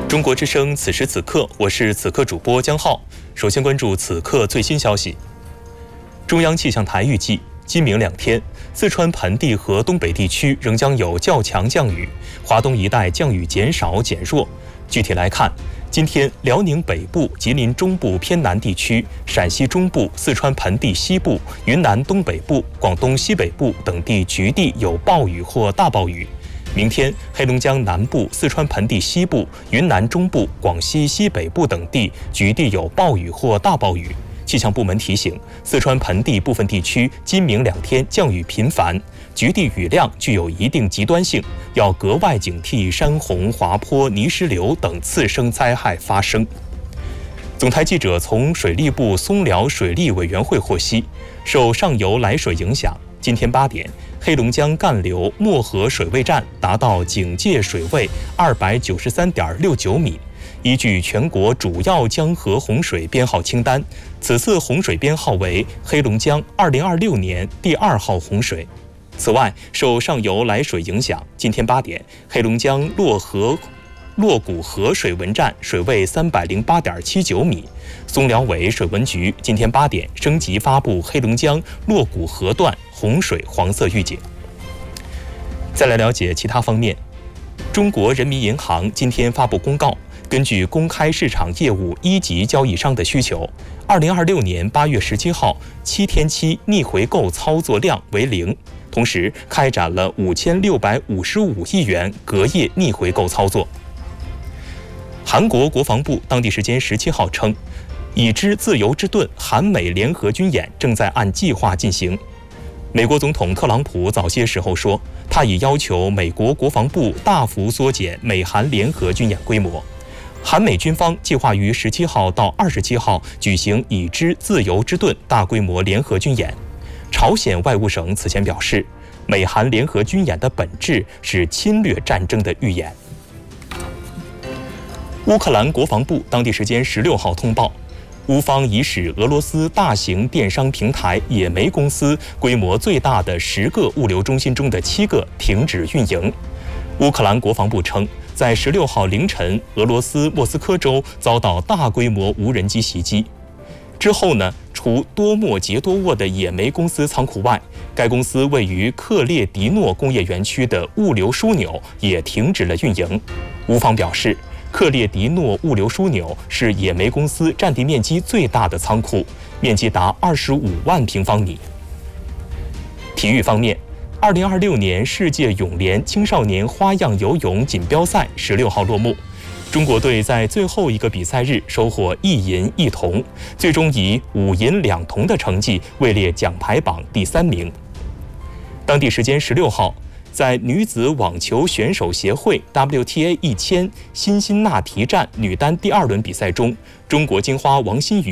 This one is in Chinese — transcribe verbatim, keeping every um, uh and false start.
中国之声，此时此刻，我是此刻主播江浩。首先关注此刻最新消息。中央气象台预计，今明两天，四川盆地和东北地区仍将有较强降雨，华东一带降雨减少减弱。具体来看，今天辽宁北部、吉林中部偏南地区、陕西中部、四川盆地西部、云南东北部、广东西北部等地局地有暴雨或大暴雨。明天，黑龙江南部、四川盆地西部、云南中部、广西西北部等地局地有暴雨或大暴雨。气象部门提醒，四川盆地部分地区今明两天降雨频繁，局地雨量具有一定极端性，要格外警惕山洪、滑坡、泥石流等次生灾害发生。总台记者从水利部松辽水利委员会获悉，受上游来水影响，今天八点，黑龙江干流漠河水位站达到警戒水位二百九十三点六九米。依据全国主要江河洪水编号清单，此次洪水编号为黑龙江二零二六年第二号洪水。此外，受上游来水影响，今天八点，黑龙江洛河洛谷河水文站水位三百零八点七九米。松辽委水文局今天八点升级发布黑龙江洛谷河段洪水黄色预警。再来了解其他方面，中国人民银行今天发布公告，根据公开市场业务一级交易商的需求，二零二六年八月十七号七天期逆回购操作量为零，同时开展了五千六百五十五亿元隔夜逆回购操作。韩国国防部当地时间十七号称，已知自由之盾韩美联合军演正在按计划进行。美国总统特朗普早些时候说，他已要求美国国防部大幅缩减美韩联合军演规模。韩美军方计划于十七号到二十七号举行已知自由之盾大规模联合军演。朝鲜外务省此前表示，美韩联合军演的本质是侵略战争的预演。乌克兰国防部当地时间十六号通报，乌方已使俄罗斯大型电商平台野莓公司规模最大的十个物流中心中的七个停止运营。乌克兰国防部称，在十六号凌晨，俄罗斯莫斯科州遭到大规模无人机袭击。之后呢，除多莫杰多沃的野莓公司仓库外，该公司位于克列迪诺工业园区的物流枢纽也停止了运营。乌方表示，克列迪诺物流枢纽是野莓公司占地面积最大的仓库，面积达二十五万平方米。体育方面，二零二六年世界泳联青少年花样游泳锦标赛十六号落幕，中国队在最后一个比赛日收获一银一铜，最终以五银两铜的成绩位列奖牌榜第三名。当地时间十六号，在女子网球选手协会 W T A 一千辛辛那提站女单第二轮比赛中，中国金花王欣瑜